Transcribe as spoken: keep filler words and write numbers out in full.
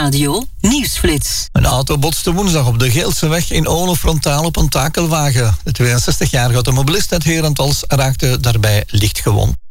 Nieuwsradio Nieuwsflits. Een auto botste woensdag op de Geelseweg in Olen frontaal op een takelwagen. De tweeënzestigjarige automobilist uit Herentals raakte daarbij licht gewond.